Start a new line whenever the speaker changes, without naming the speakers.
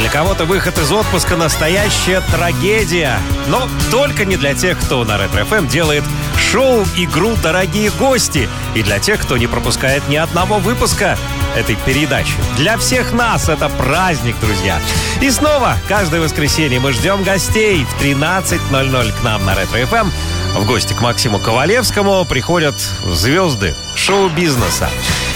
Для кого-то выход из отпуска — настоящая трагедия. Но только не для тех, кто на Ретро-ФМ делает шоу-игру «Дорогие гости». И для тех, кто не пропускает ни одного выпуска этой передачи. Для всех нас это праздник, друзья. И снова, каждое воскресенье мы ждем гостей. В 13:00 к нам на Ретро-ФМ в гости к Максиму Ковалевскому приходят звезды шоу-бизнеса.